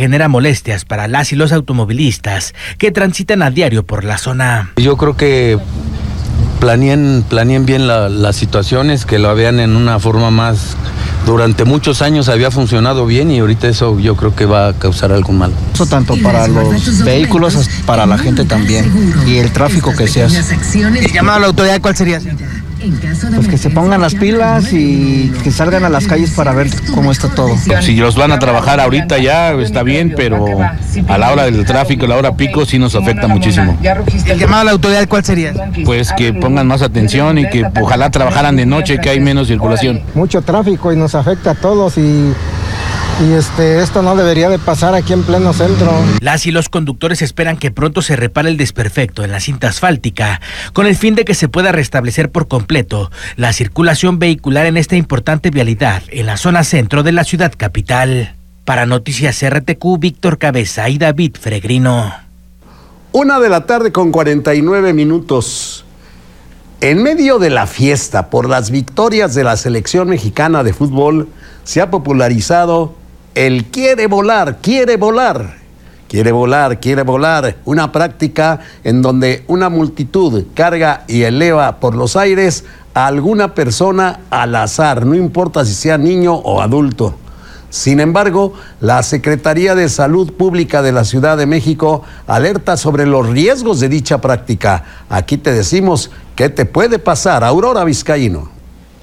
genera molestias para las y los automovilistas que transitan a diario por la zona. Yo creo que planeen bien las situaciones, que lo vean en una forma más. Durante muchos años había funcionado bien y ahorita eso yo creo que va a causar algo malo. Eso tanto para los vehículos, para la gente también, y el tráfico que se hace. ¿El llamado a la autoridad cuál sería? Pues que se pongan las pilas y que salgan a las calles para ver cómo está todo. Si los van a trabajar ahorita ya está bien, pero a la hora del tráfico, a la hora pico, sí nos afecta muchísimo. ¿El llamado a la autoridad cuál sería? Pues que pongan más atención y que ojalá trabajaran de noche, que hay menos circulación. Mucho tráfico y nos afecta a todos y esto no debería de pasar aquí en pleno centro. Las y los conductores esperan que pronto se repare el desperfecto en la cinta asfáltica, con el fin de que se pueda restablecer por completo la circulación vehicular en esta importante vialidad en la zona centro de la ciudad capital. Para Noticias RTQ, Víctor Cabeza y David Fregrino. 1:49 p.m. En medio de la fiesta por las victorias de la selección mexicana de fútbol, se ha popularizado el quiere volar, quiere volar. Quiere volar, quiere volar. Una práctica en donde una multitud carga y eleva por los aires a alguna persona al azar, no importa si sea niño o adulto. Sin embargo, la Secretaría de Salud Pública de la Ciudad de México alerta sobre los riesgos de dicha práctica. Aquí te decimos qué te puede pasar. Aurora Vizcaíno.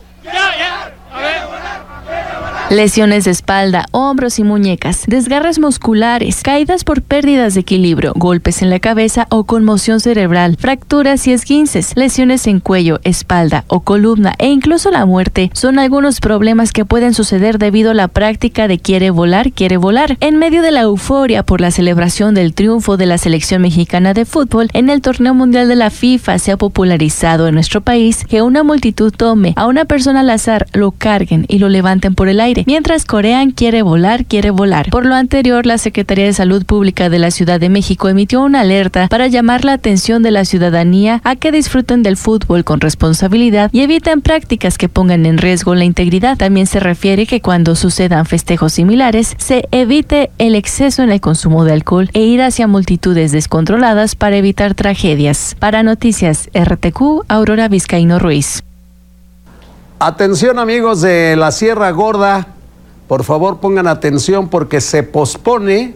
Lesiones de espalda, hombros y muñecas, desgarres musculares, caídas por pérdidas de equilibrio, golpes en la cabeza o conmoción cerebral, fracturas y esguinces, lesiones en cuello, espalda o columna e incluso la muerte son algunos problemas que pueden suceder debido a la práctica de quiere volar, quiere volar. En medio de la euforia por la celebración del triunfo de la selección mexicana de fútbol en el torneo mundial de la FIFA, se ha popularizado en nuestro país que una multitud tome a una persona al azar, lo carguen y lo levanten por el aire, mientras corean quiere volar, quiere volar. Por lo anterior, la Secretaría de Salud Pública de la Ciudad de México emitió una alerta para llamar la atención de la ciudadanía a que disfruten del fútbol con responsabilidad y eviten prácticas que pongan en riesgo la integridad. También se refiere que cuando sucedan festejos similares, se evite el exceso en el consumo de alcohol e ir hacia multitudes descontroladas para evitar tragedias. Para Noticias RTQ, Aurora Vizcaíno Ruiz. Atención amigos de la Sierra Gorda, por favor pongan atención porque se posponen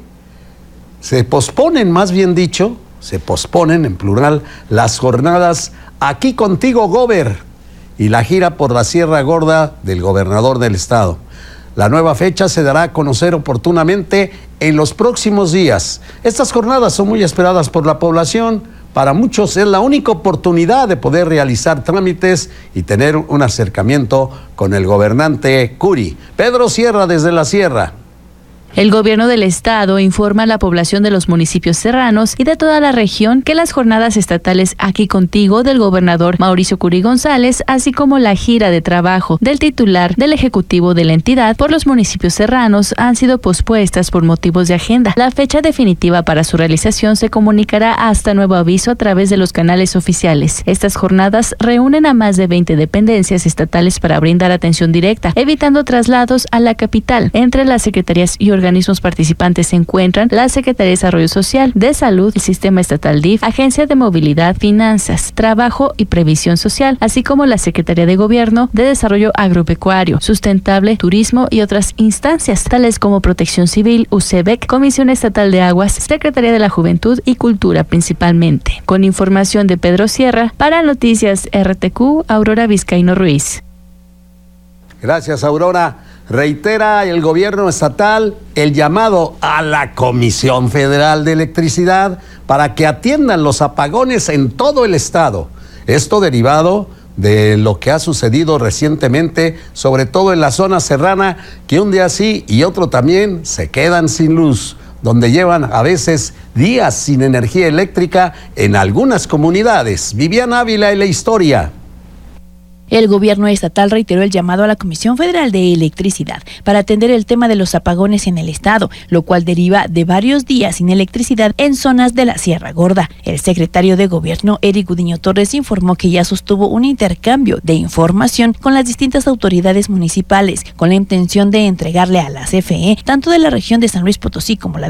en plural, las jornadas Aquí Contigo Gober y la gira por la Sierra Gorda del gobernador del estado. La nueva fecha se dará a conocer oportunamente en los próximos días. Estas jornadas son muy esperadas por la población. Para muchos es la única oportunidad de poder realizar trámites y tener un acercamiento con el gobernante Curi. Pedro Sierra desde la Sierra. El gobierno del estado informa a la población de los municipios serranos y de toda la región que las jornadas estatales Aquí Contigo del gobernador Mauricio Curi González, así como la gira de trabajo del titular del Ejecutivo de la entidad por los municipios serranos han sido pospuestas por motivos de agenda. La fecha definitiva para su realización se comunicará hasta nuevo aviso a través de los canales oficiales. Estas jornadas reúnen a más de 20 dependencias estatales para brindar atención directa, evitando traslados a la capital. Entre las secretarías y organismos participantes se encuentran la Secretaría de Desarrollo Social, de Salud, el Sistema Estatal DIF, Agencia de Movilidad, Finanzas, Trabajo y Previsión Social, así como la Secretaría de Gobierno de Desarrollo Agropecuario, Sustentable, Turismo y otras instancias, tales como Protección Civil, UCEBEC, Comisión Estatal de Aguas, Secretaría de la Juventud y Cultura principalmente. Con información de Pedro Sierra, para Noticias RTQ, Aurora Vizcaíno Ruiz. Gracias, Aurora. Reitera el gobierno estatal el llamado a la Comisión Federal de Electricidad para que atiendan los apagones en todo el estado. Esto derivado de lo que ha sucedido recientemente, sobre todo en la zona serrana, que un día sí y otro también se quedan sin luz, donde llevan a veces días sin energía eléctrica en algunas comunidades. Viviana Ávila en la historia. El gobierno estatal reiteró el llamado a la Comisión Federal de Electricidad para atender el tema de los apagones en el estado, lo cual deriva de varios días sin electricidad en zonas de la Sierra Gorda. El secretario de Gobierno, Eric Gudiño Torres, informó que ya sostuvo un intercambio de información con las distintas autoridades municipales, con la intención de entregarle a la CFE, tanto de la región de San Luis Potosí como la